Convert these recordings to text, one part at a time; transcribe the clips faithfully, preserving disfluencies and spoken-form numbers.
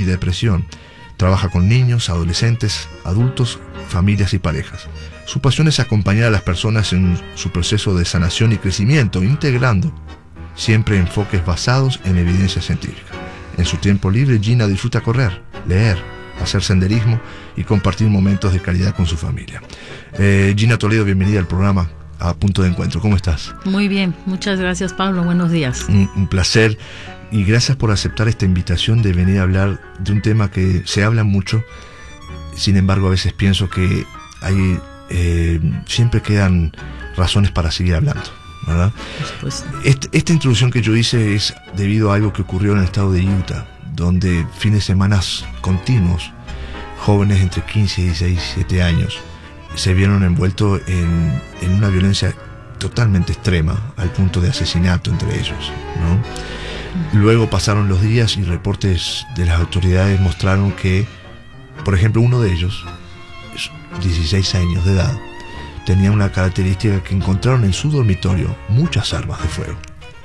depresión. Trabaja con niños, adolescentes, adultos, familias y parejas. Su pasión es acompañar a las personas en su proceso de sanación y crecimiento, integrando siempre enfoques basados en evidencia científica. En su tiempo libre, Gina disfruta correr, leer, hacer senderismo y compartir momentos de calidad con su familia. Eh, Gina Toledo, bienvenida al programa A Punto de Encuentro. ¿Cómo estás? Muy bien, muchas gracias, Pablo. Buenos días. Un, un placer y gracias por aceptar esta invitación de venir a hablar de un tema que se habla mucho. Sin embargo, a veces pienso que hay eh, siempre quedan razones para seguir hablando, ¿verdad? Pues, Este, esta introducción que yo hice es debido a algo que ocurrió en el estado de Utah, donde fines de semana continuos, jóvenes entre quince y diecisiete años se vieron envueltos en, en una violencia totalmente extrema, al punto de asesinato entre ellos, ¿no? Luego pasaron los días y reportes de las autoridades mostraron que, por ejemplo, uno de ellos, dieciséis años de edad, tenía una característica que encontraron en su dormitorio muchas armas de fuego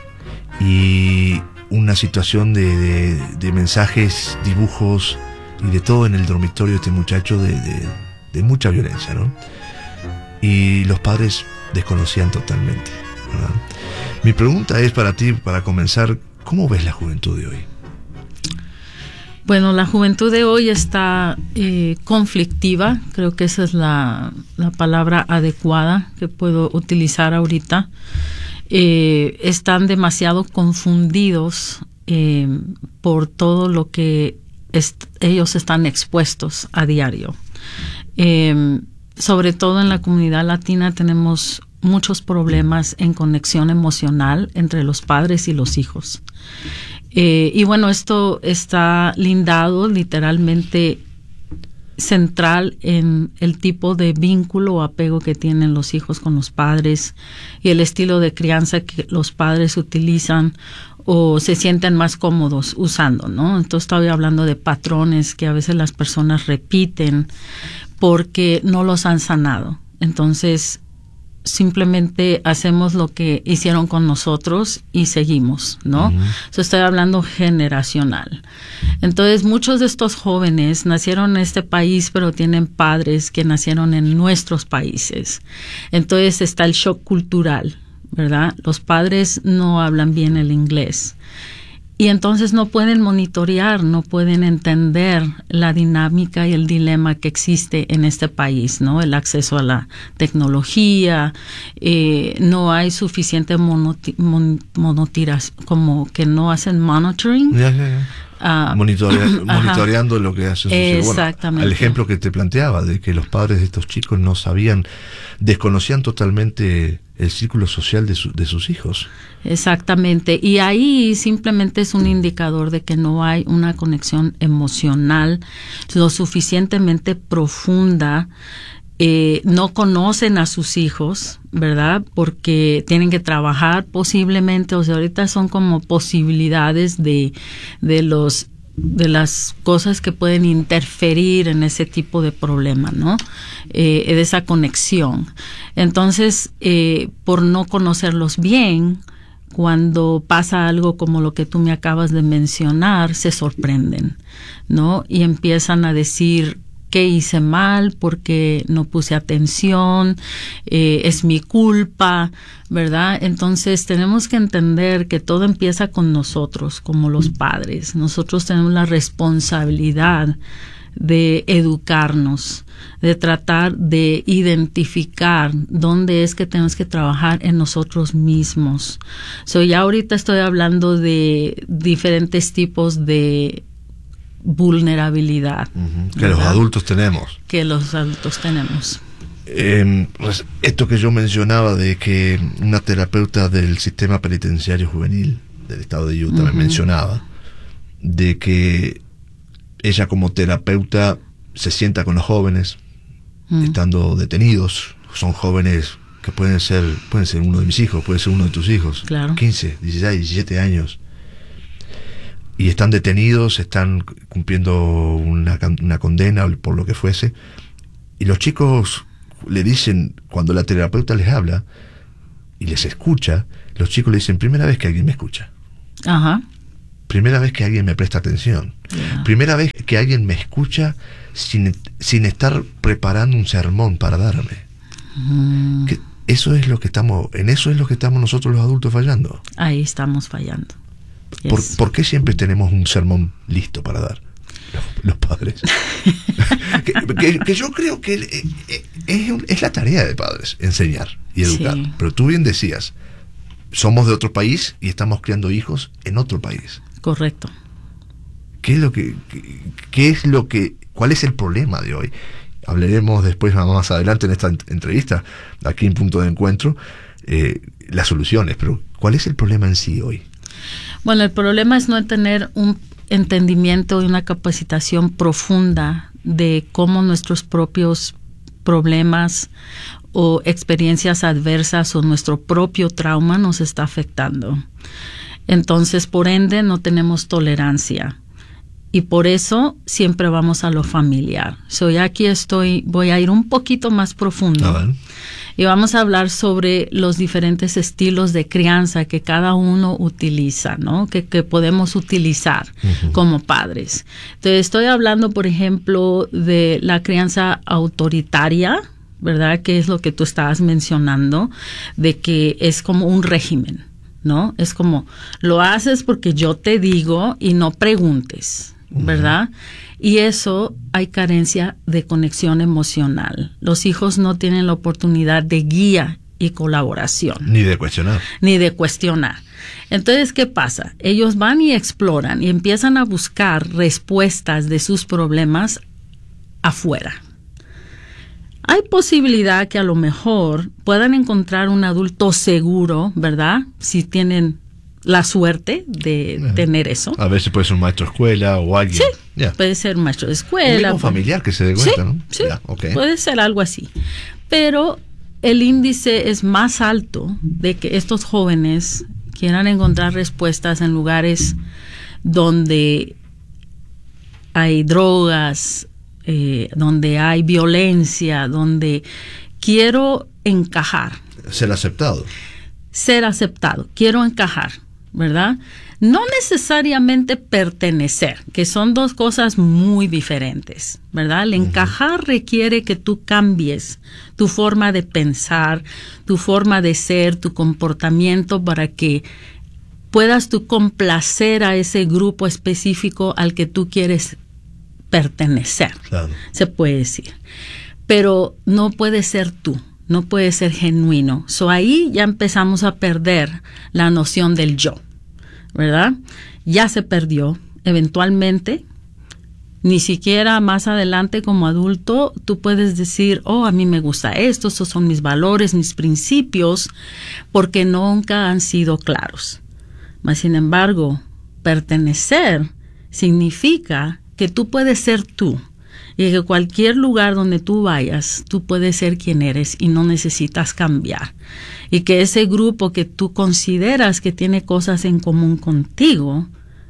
y una situación de, de, de mensajes, dibujos y de todo en el dormitorio de este muchacho de, de, de mucha violencia, ¿no? Y los padres desconocían totalmente, ¿verdad? Mi pregunta es para ti, para comenzar, ¿cómo ves la juventud de hoy? Bueno, la juventud de hoy está eh, conflictiva, creo que esa es la, la palabra adecuada que puedo utilizar ahorita. Eh, están demasiado confundidos eh, por todo lo que est- ellos están expuestos a diario. Eh, sobre todo en la comunidad latina tenemos muchos problemas en conexión emocional entre los padres y los hijos. Eh, y bueno, esto está lindado literalmente central en el tipo de vínculo o apego que tienen los hijos con los padres y el estilo de crianza que los padres utilizan o se sienten más cómodos usando, ¿no? Entonces estoy hablando de patrones que a veces las personas repiten porque no los han sanado. Entonces simplemente hacemos lo que hicieron con nosotros y seguimos, ¿no? Uh-huh. So, estoy hablando generacional. Entonces, muchos de estos jóvenes nacieron en este país, pero tienen padres que nacieron en nuestros países. Entonces, está el shock cultural, ¿verdad? Los padres no hablan bien el inglés. Y entonces no pueden monitorear, no pueden entender la dinámica y el dilema que existe en este país, ¿no? El acceso a la tecnología, eh, no hay suficiente monoti- mon- monotiras, como que no hacen monitoring. Yeah, yeah, yeah. Uh, Monitorea- monitoreando lo que hace. Exactamente. Bueno, el ejemplo que te planteaba de que los padres de estos chicos no sabían, desconocían totalmente el círculo social de, su, de sus hijos. Exactamente. Y ahí simplemente es un indicador de que no hay una conexión emocional lo suficientemente profunda. Eh, no conocen a sus hijos, ¿verdad? Porque tienen que trabajar posiblemente, o sea, ahorita son como posibilidades de, de los de las cosas que pueden interferir en ese tipo de problema, ¿no? Eh, de esa conexión. Entonces, eh, por no conocerlos bien, cuando pasa algo como lo que tú me acabas de mencionar, se sorprenden, ¿no? Y empiezan a decir, ¿qué hice mal? ¿Porque no puse atención? Eh, ¿Es mi culpa? ¿Verdad? Entonces tenemos que entender que todo empieza con nosotros, como los padres. Nosotros tenemos la responsabilidad de educarnos, de tratar de identificar dónde es que tenemos que trabajar en nosotros mismos. So, ya ahorita estoy hablando de diferentes tipos de vulnerabilidad, uh-huh, que los adultos tenemos que los adultos tenemos eh, pues esto que yo mencionaba de que una terapeuta del sistema penitenciario juvenil del estado de Utah uh-huh. me mencionaba de que ella como terapeuta se sienta con los jóvenes uh-huh. estando detenidos. Son jóvenes que pueden ser pueden ser uno de mis hijos, puede ser uno de tus hijos, claro. quince, dieciséis, diecisiete años, y están detenidos, están cumpliendo una, una condena por lo que fuese, y los chicos le dicen, cuando la terapeuta les habla y les escucha, los chicos le dicen, primera vez que alguien me escucha. Ajá. Primera vez que alguien me presta atención. Yeah. Primera vez que alguien me escucha sin, sin estar preparando un sermón para darme. Mm. Que eso es lo que estamos, en eso es lo que estamos nosotros los adultos fallando. Ahí estamos fallando. Yes. ¿Por, ¿Por qué siempre tenemos un sermón listo para dar? Los, los padres. que, que, que yo creo que es, es, es la tarea de padres, enseñar y educar. Sí. Pero tú bien decías, somos de otro país y estamos criando hijos en otro país. Correcto. ¿Qué es lo que, qué, qué es lo que, cuál es el problema de hoy? Hablaremos después más adelante en esta entrevista, aquí en Punto de Encuentro, eh, las soluciones, pero ¿cuál es el problema en sí hoy? Bueno, el problema es no tener un entendimiento y una capacitación profunda de cómo nuestros propios problemas o experiencias adversas o nuestro propio trauma nos está afectando. Entonces, por ende, no tenemos tolerancia. Y por eso siempre vamos a lo familiar. So, ya aquí estoy, voy a ir un poquito más profundo. A ver. Y vamos a hablar sobre los diferentes estilos de crianza que cada uno utiliza, ¿no? Que, que podemos utilizar uh-huh. como padres. Entonces, estoy hablando, por ejemplo, de la crianza autoritaria, ¿verdad? Que es lo que tú estabas mencionando, de que es como un régimen, ¿no? Es como, lo haces porque yo te digo y no preguntes, ¿verdad? Uh-huh. Y eso hay carencia de conexión emocional. Los hijos no tienen la oportunidad de guía y colaboración. Ni de cuestionar. Ni de cuestionar. Entonces, ¿qué pasa? Ellos van y exploran y empiezan a buscar respuestas de sus problemas afuera. Hay posibilidad que a lo mejor puedan encontrar un adulto seguro, ¿verdad? Si tienen la suerte de uh-huh. tener eso. A veces puede ser un maestro de escuela o alguien. Sí, yeah. puede ser un maestro de escuela. Un familiar que se dé cuenta, sí, ¿no? Sí, yeah, okay. puede ser algo así. Pero el índice es más alto de que estos jóvenes quieran encontrar respuestas en lugares donde hay drogas, eh, donde hay violencia, donde quiero encajar. Ser aceptado. Ser aceptado, quiero encajar, ¿verdad? No necesariamente pertenecer, que son dos cosas muy diferentes, ¿verdad? El encajar requiere que tú cambies tu forma de pensar, tu forma de ser, tu comportamiento para que puedas tú complacer a ese grupo específico al que tú quieres pertenecer, claro. Se puede decir. Pero no puede ser tú. No puede ser genuino. So ahí ya empezamos a perder la noción del yo, ¿verdad? Ya se perdió. Eventualmente, ni siquiera más adelante como adulto, tú puedes decir, oh, a mí me gusta esto, estos son mis valores, mis principios, porque nunca han sido claros. Mas, sin embargo, pertenecer significa que tú puedes ser tú. Y que cualquier lugar donde tú vayas, tú puedes ser quien eres y no necesitas cambiar. Y que ese grupo que tú consideras que tiene cosas en común contigo,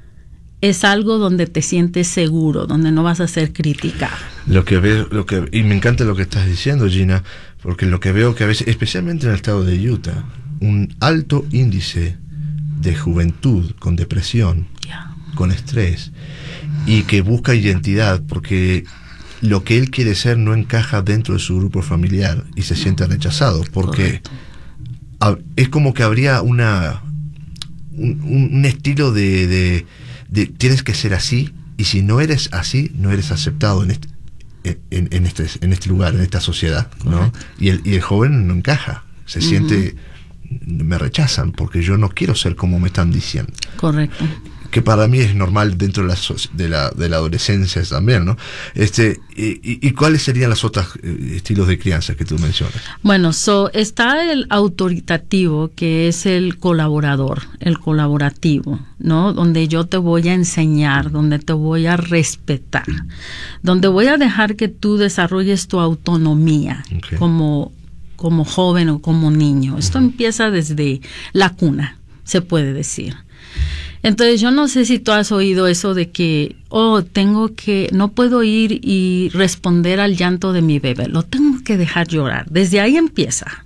es algo donde te sientes seguro, donde no vas a ser criticado. Lo que veo, lo que, y me encanta lo que estás diciendo, Gina, porque lo que veo que a veces, especialmente en el estado de Utah, un alto índice de juventud con depresión, yeah. con estrés, y que busca identidad, porque lo que él quiere ser no encaja dentro de su grupo familiar y se siente rechazado, porque a, es como que habría una un, un estilo de, de, de tienes que ser así, y si no eres así, no eres aceptado en este, en, en este, en este lugar, en esta sociedad, ¿no? Y el, y el joven no encaja, se uh-huh. siente, me rechazan porque yo no quiero ser como me están diciendo. Correcto. Que para mí es normal dentro de la, de la, de la adolescencia también, ¿no? Este, y, y ¿cuáles serían los otros eh, estilos de crianza que tú mencionas? Bueno, so, está el autoritativo, que es el colaborador, el colaborativo, ¿no? Donde yo te voy a enseñar, donde te voy a respetar, donde voy a dejar que tú desarrolles tu autonomía okay. como, como joven o como niño. Esto uh-huh. empieza desde la cuna, se puede decir. Entonces, yo no sé si tú has oído eso de que, oh, tengo que, no puedo ir y responder al llanto de mi bebé, lo tengo que dejar llorar. Desde ahí empieza.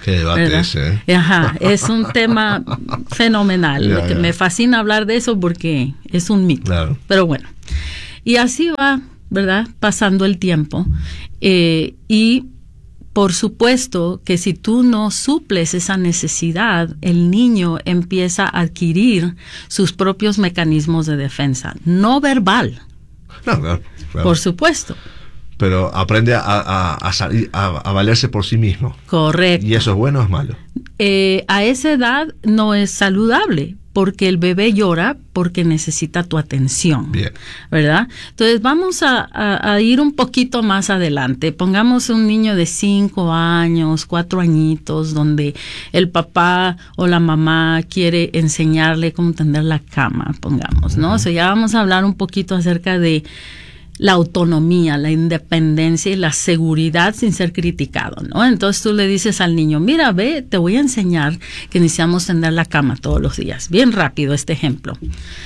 Qué debate ¿verdad? ese, ¿eh? Ajá, es un tema fenomenal. Ya, que ya. Me fascina hablar de eso porque es un mito. Claro. Pero bueno, y así va, ¿verdad? Pasando el tiempo. Eh, y por supuesto que si tú no suples esa necesidad, el niño empieza a adquirir sus propios mecanismos de defensa, no verbal, No, claro, claro. por supuesto. Pero aprende a, a, a, salir, a, a valerse por sí mismo. Correcto. ¿Y eso es bueno o es malo? Eh, a esa edad no es saludable, porque el bebé llora porque necesita tu atención. Bien. ¿Verdad? Entonces vamos a, a, a ir un poquito más adelante. Pongamos un niño de cinco años, cuatro añitos, donde el papá o la mamá quiere enseñarle cómo tender la cama, pongamos, ¿no? Uh-huh. O sea, ya vamos a hablar un poquito acerca de la autonomía, la independencia y la seguridad sin ser criticado, ¿no? Entonces tú le dices al niño, mira, ve, te voy a enseñar que necesitamos tender la cama todos los días. Bien rápido este ejemplo.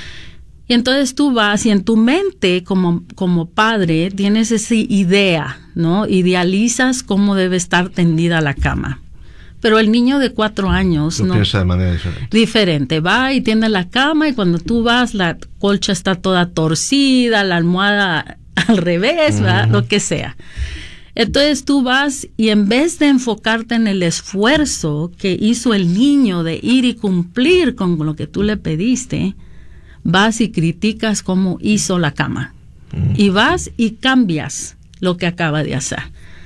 Y entonces tú vas y en tu mente como, como padre tienes esa idea, ¿no? Idealizas cómo debe estar tendida la cama. Pero el niño de cuatro años Lo no piensa de manera diferente. Diferente. Va y tiende la cama y cuando tú vas la colcha está toda torcida, la almohada al revés, ¿verdad? Uh-huh. Lo que sea. Entonces tú vas y en vez de enfocarte en el esfuerzo que hizo el niño de ir y cumplir con lo que tú le pediste, vas y criticas cómo hizo la cama. Uh-huh. Y vas y cambias lo que acaba de hacer.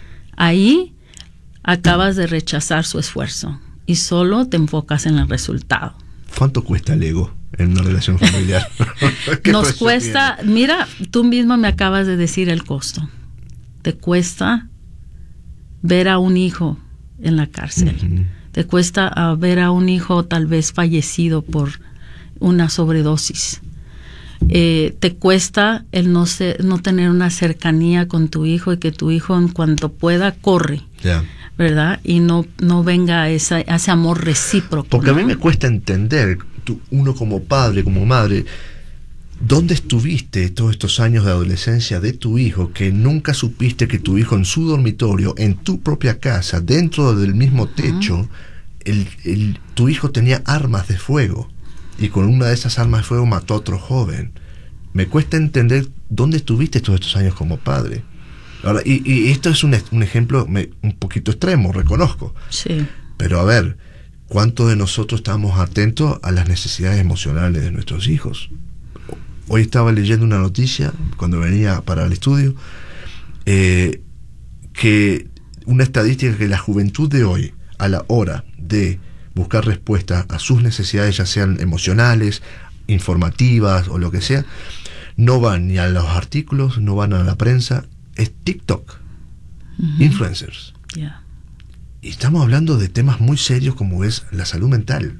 Ahí acabas de rechazar su esfuerzo y solo te enfocas en el resultado. ¿Cuánto cuesta el ego en una relación familiar? Nos cuesta, tiene? Mira, tú mismo me acabas de decir el costo. Te cuesta ver a un hijo en la cárcel. Uh-huh. Te cuesta uh, ver a un hijo tal vez fallecido por una sobredosis. Eh, te cuesta el no, ser, no tener una cercanía con tu hijo y que tu hijo en cuanto pueda corre. Yeah. ¿Verdad? Y no, no venga esa, ese amor recíproco. Porque ¿no? a mí me cuesta entender, tú, uno como padre, como madre, ¿dónde estuviste todos estos años de adolescencia de tu hijo que nunca supiste que tu hijo en su dormitorio, en tu propia casa, dentro del mismo techo, uh-huh. el, el, tu hijo tenía armas de fuego y con una de esas armas de fuego mató a otro joven? Me cuesta entender dónde estuviste todos estos años como padre. Ahora, y, y esto es un, un ejemplo me, un poquito extremo, reconozco. Sí. Pero a ver, ¿cuántos de nosotros estamos atentos a las necesidades emocionales de nuestros hijos? Hoy estaba leyendo una noticia, cuando venía para el estudio, eh, que una estadística que la juventud de hoy, a la hora de buscar respuestas a sus necesidades, ya sean emocionales, informativas o lo que sea, no van ni a los artículos, no van a la prensa, es TikTok, uh-huh. influencers. Yeah. Y estamos hablando de temas muy serios como es la salud mental.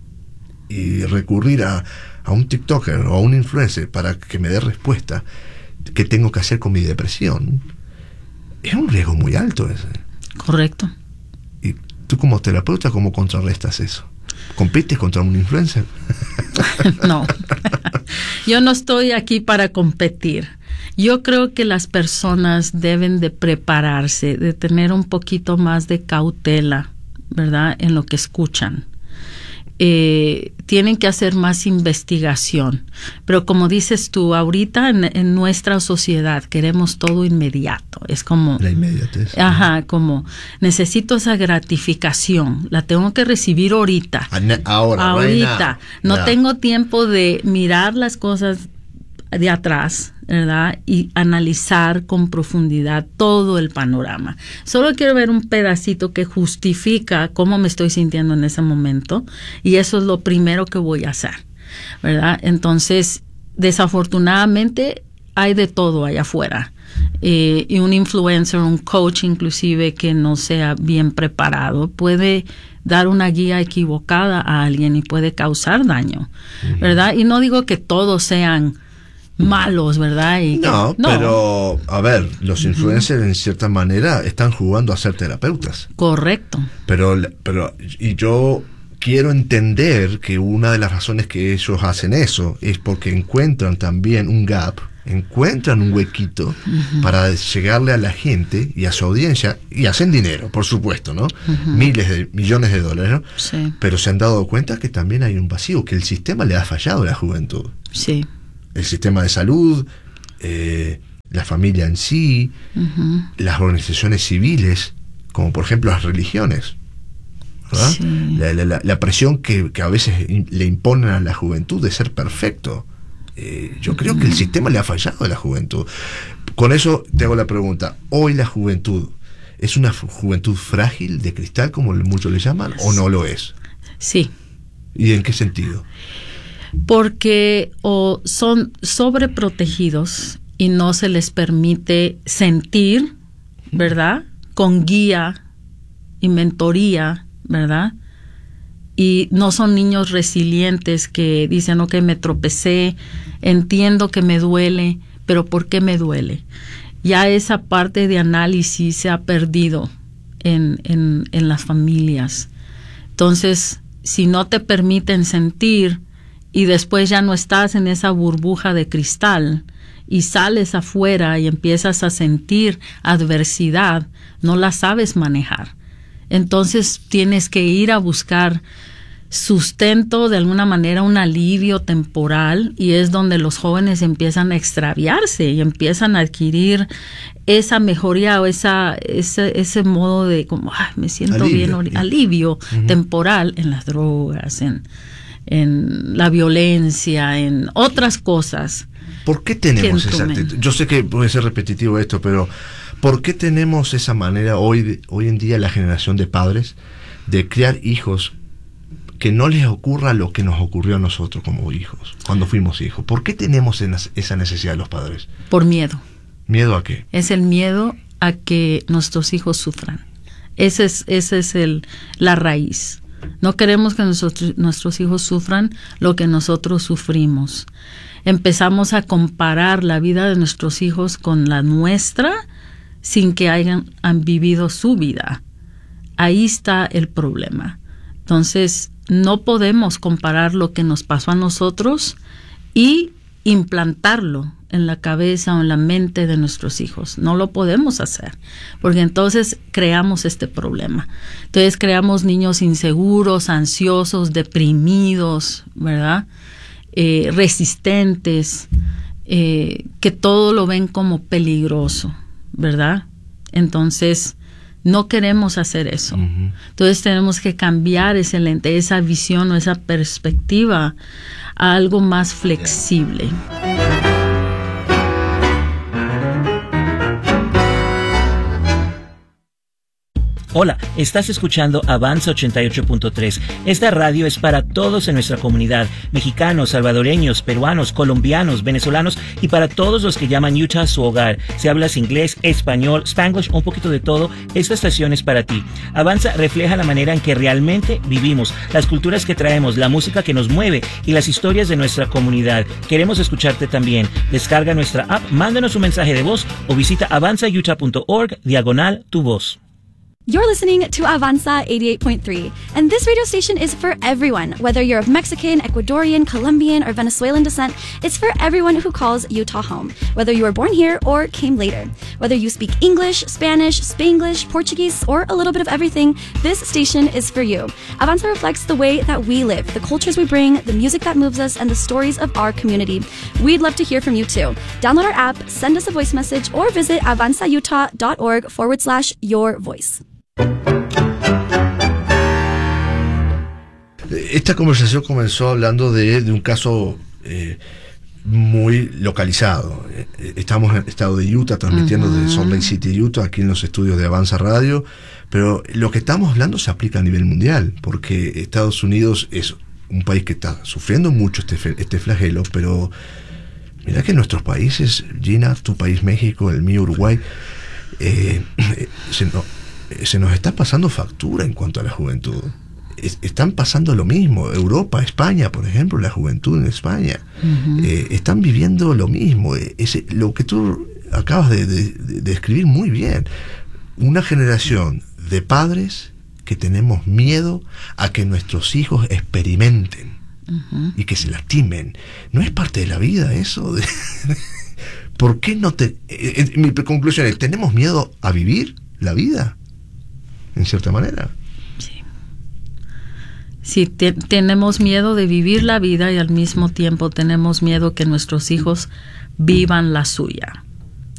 Y recurrir a, a un TikToker o a un influencer para que me dé respuesta qué tengo que hacer con mi depresión, es un riesgo muy alto ese. Correcto. Y tú como terapeuta, ¿cómo contrarrestas eso? ¿Compites contra un influencer? No. Yo no estoy aquí para competir. Yo creo que las personas deben de prepararse, de tener un poquito más de cautela, ¿verdad?, en lo que escuchan. Eh, tienen que hacer más investigación. Pero como dices tú, ahorita en, en nuestra sociedad queremos todo inmediato. Es como... La inmediatez. Ajá, como necesito esa gratificación. La tengo que recibir ahorita. Ahora. Ahorita. No yeah. tengo tiempo de mirar las cosas de atrás, ¿verdad? Y analizar con profundidad todo el panorama. Solo quiero ver un pedacito que justifica cómo me estoy sintiendo en ese momento y eso es lo primero que voy a hacer, ¿verdad? Entonces, desafortunadamente hay de todo allá afuera. Eh, y un influencer, un coach inclusive que no sea bien preparado puede dar una guía equivocada a alguien y puede causar daño, ¿verdad? Y no digo que todos sean malos, ¿verdad? Y no, que, no, pero a ver, los influencers uh-huh. en cierta manera están jugando a ser terapeutas. Correcto. Pero, pero y yo quiero entender que una de las razones que ellos hacen eso es porque encuentran también un gap encuentran un huequito uh-huh. para llegarle a la gente y a su audiencia, y hacen dinero, por supuesto, ¿no? Uh-huh. Miles de millones de dólares, ¿no? Sí. Pero se han dado cuenta que también hay un vacío, que el sistema le ha fallado a la juventud. Sí. El sistema de salud, eh, la familia en sí, uh-huh. las organizaciones civiles, como por ejemplo las religiones, ¿verdad? Sí. La, la, la presión que, que a veces le imponen a la juventud de ser perfecto. Eh, yo creo que el sistema le ha fallado a la juventud. Con eso te hago la pregunta: ¿hoy la juventud es una juventud frágil, de cristal, como muchos le llaman, o no lo es? Sí. ¿Y en qué sentido? Porque o son sobreprotegidos y no se les permite sentir, ¿verdad? Con guía y mentoría, ¿verdad? Y no son niños resilientes que dicen, ok, me tropecé, entiendo que me duele, pero ¿por qué me duele? Ya esa parte de análisis se ha perdido en, en, en las familias. Entonces, si no te permiten sentir y después ya no estás en esa burbuja de cristal y sales afuera y empiezas a sentir adversidad, no la sabes manejar. Entonces tienes que ir a buscar sustento, de alguna manera un alivio temporal, y es donde los jóvenes empiezan a extraviarse y empiezan a adquirir esa mejoría o esa, ese, ese modo de como, ah, me siento alivio, bien, alivio uh-huh. temporal en las drogas, en, en la violencia, en otras cosas. ¿Por qué tenemos esa actitud? Yo sé que puede ser repetitivo esto, pero ¿por qué tenemos esa manera hoy, hoy en día la generación de padres de criar hijos que no les ocurra lo que nos ocurrió a nosotros como hijos, cuando fuimos hijos? ¿Por qué tenemos esa necesidad de los padres? Por miedo. ¿Miedo a qué? Es el miedo a que nuestros hijos sufran. Ese es, ese es el, la raíz. No queremos que nosotros, nuestros hijos sufran lo que nosotros sufrimos. Empezamos a comparar la vida de nuestros hijos con la nuestra sin que hayan han vivido su vida. Ahí está el problema. Entonces, no podemos comparar lo que nos pasó a nosotros y implantarlo en la cabeza o en la mente de nuestros hijos. No lo podemos hacer, porque entonces creamos este problema. Entonces creamos niños inseguros, ansiosos, deprimidos, ¿verdad? Eh, resistentes, eh, que todo lo ven como peligroso, ¿verdad? Entonces, no queremos hacer eso. Uh-huh. Entonces tenemos que cambiar ese lente, esa visión o esa perspectiva a algo más flexible. Hola, estás escuchando Avanza ochenta y ocho punto tres. Esta radio es para todos en nuestra comunidad, mexicanos, salvadoreños, peruanos, colombianos, venezolanos y para todos los que llaman Utah su hogar. Si hablas inglés, español, Spanglish o un poquito de todo, esta estación es para ti. Avanza refleja la manera en que realmente vivimos, las culturas que traemos, la música que nos mueve y las historias de nuestra comunidad. Queremos escucharte también. Descarga nuestra app, mándanos un mensaje de voz o visita avanza utah punto org diagonal tu voz. You're listening to Avanza eighty-eight point three, and this radio station is for everyone. Whether you're of Mexican, Ecuadorian, Colombian, or Venezuelan descent, it's for everyone who calls Utah home. Whether you were born here or came later. Whether you speak English, Spanish, Spanglish, Portuguese, or a little bit of everything, this station is for you. Avanza reflects the way that we live, the cultures we bring, the music that moves us, and the stories of our community. We'd love to hear from you too. Download our app, send us a voice message, or visit avanzautah.org forward slash your voice. Esta conversación comenzó hablando de, de un caso eh, muy localizado. Estamos en el estado de Utah, transmitiendo uh-huh. de Salt Lake City, Utah, aquí en los estudios de Avanza Radio, pero lo que estamos hablando se aplica a nivel mundial, porque Estados Unidos es un país que está sufriendo mucho este, este flagelo, pero mira que nuestros países, Gina, tu país México, el mío Uruguay, eh, se, no, se nos está pasando factura en cuanto a la juventud. Es, están pasando lo mismo. Europa, España, por ejemplo, la juventud en España, uh-huh. eh, están viviendo lo mismo. Es, lo que tú acabas de, de, de describir muy bien. Una generación de padres que tenemos miedo a que nuestros hijos experimenten uh-huh. y que se lastimen. ¿No es parte de la vida eso? De ¿por qué no te... Eh, mi conclusión es, ¿tenemos miedo a vivir la vida? En cierta manera. Sí. Sí, te, tenemos miedo de vivir la vida y al mismo tiempo tenemos miedo que nuestros hijos vivan la suya.